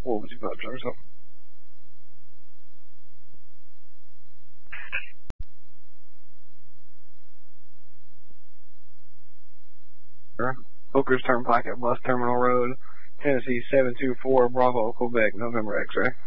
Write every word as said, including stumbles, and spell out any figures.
What was he about to himself? Hooker's Turnpike at Bus Terminal Road, Tennessee seven two four Bravo, Quebec, November X-ray.